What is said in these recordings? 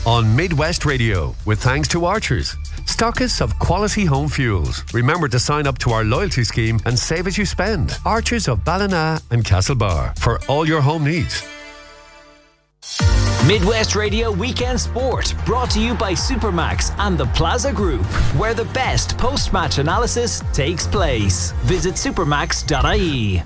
on Midwest Radio, with thanks to Archers, stockists of quality home fuels. Remember to sign up to our loyalty scheme and save as you spend. Archers of Ballina and Castlebar, for all your home needs. Midwest Radio Weekend Sport, brought to you by Supermax and the Plaza Group, where the best post-match analysis takes place. Visit supermax.ie.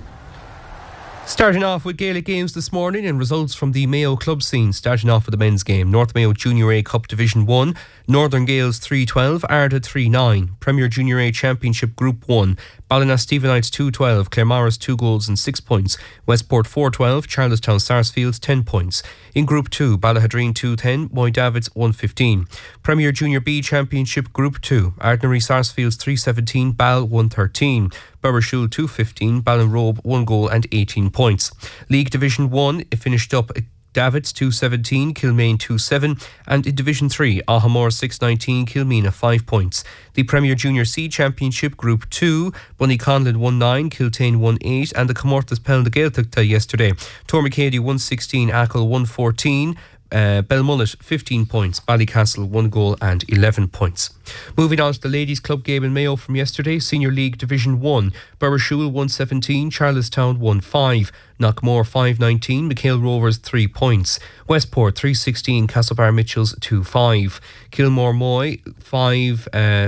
Starting off with Gaelic games this morning and results from the Mayo club scene. Starting off with the men's game. North Mayo Junior A Cup Division 1, Northern Gales 3-12, Ardha 3-9. Premier Junior A Championship Group 1, Ballina Stephenites 2-12, Claremorris 2 goals and 6 points, Westport 4-12, Charlestown Sarsfields 10 points. In Group 2, Ballahadreen 2-10, Moy Davids 1-15. Premier Junior B Championship Group 2, Ardnary Sarsfields 3-17, Ball 1-13. Burbershul 2-15, Ballinrobe 1 goal and 18 points. League Division 1, it finished up Davids 2-17, Kilmaine 2-7, and in Division 3, Ahamore 6-19, Kilmina 5 points. The Premier Junior C Championship Group 2, Bunnyconlin 1-9, Kiltane 1-8, and the Comortas Pelham the Gaeltachta yesterday. Tormacady 1-16, Achill 1-14, Belmullet 15 points, Ballycastle 1 goal and 11 points. Moving on to the ladies club game in Mayo from yesterday. Senior League Division 1, Burbershul 1-17, Charlestown 1-5, Knockmore 5-19, McHale Rovers 3 points, Westport 3-16, Castlebar Mitchells 2-5, Kilmore Moy 5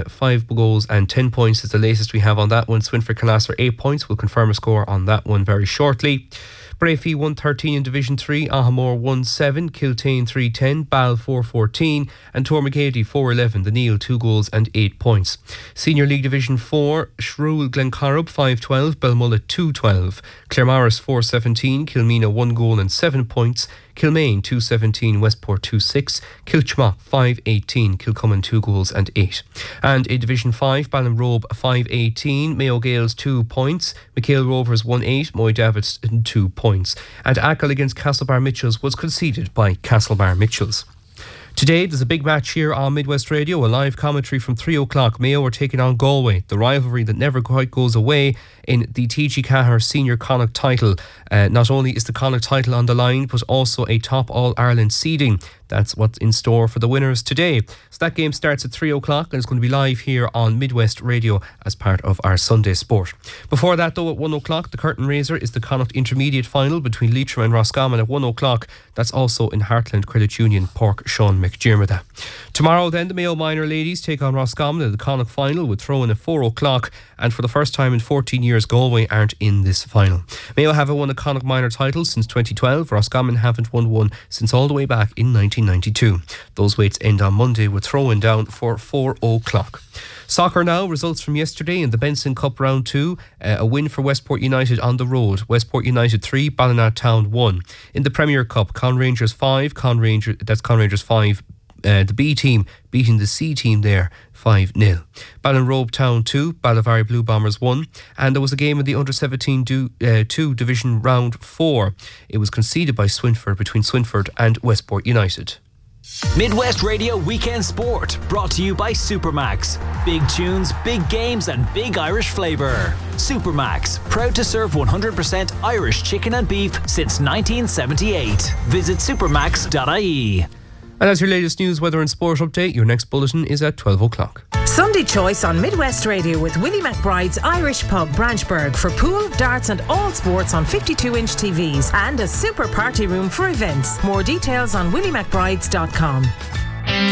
goals and 10 points is the latest we have on that one. Swinford Canaster 8 points. We'll confirm a score on that one very shortly. Brafey 1-13 in Division 3, Ahamore 1-7, Kiltane 3-10, Ball 4-14 and Tormacady 4-11, the Neil 2 goals and 8 points. Senior League Division 4, Shrewell Glencorrib 5-12, Belmullet 2-12, Claremorris 4-17, Kilmina 1 goal and 7 points, Kilmaine 2-17, Westport 2-6, Kilchma 5-18, Kilcummin 2 goals and 8. And in Division 5, Ballinrobe 5-18, Mayo Gales 2 points, McHale Rovers 1-8, Moy Davids 2 points. And Achill against Castlebar Mitchells was conceded by Castlebar Mitchells. Today, there's a big match here on Midwest Radio, a live commentary from 3 o'clock. Mayo are taking on Galway, the rivalry that never quite goes away in the TG Cahir Senior Connacht title. Not only is the Connacht title on the line, but also a top All-Ireland seeding. That's what's in store for the winners today. So that game starts at 3 o'clock and it's going to be live here on Midwest Radio as part of our Sunday sport. Before that though, at 1 o'clock, the curtain raiser is the Connacht Intermediate Final between Leitrim and Roscommon at 1 o'clock. That's also in Heartland Credit Union, Pork Sean McDermott. Tomorrow then, the Mayo Minor ladies take on Roscommon at the Connacht Final with throw-in at 4 o'clock. And for the first time in 14 years, Galway aren't in this final. Mayo haven't won a Connacht Minor title since 2012. Roscommon haven't won one since all the way back in 1992. Those weights end on Monday with throw-in down for 4 o'clock. Soccer now, results from yesterday in the Benson Cup Round 2. A win for Westport United on the road. Westport United 3, Ballinatown 1. In the Premier Cup, Conrangers 5, Conrangers 5. The B team beating the C team there 5-0. Ballinrobe Town 2, Ballivary Blue Bombers 1. And there was a game in the Under-17 2 Division Round 4. It was conceded by Swinford between Swinford and Westport United. Midwest Radio Weekend Sport, brought to you by Supermax. Big tunes, big games and big Irish flavour. Supermax, proud to serve 100% Irish chicken and beef since 1978. Visit supermax.ie. And as your latest news, weather and sport update, your next bulletin is at 12 o'clock. Sunday choice on Midwest Radio with Willie McBride's Irish Pub Branchburg for pool, darts and all sports on 52-inch TVs and a super party room for events. More details on williemcbrides.com.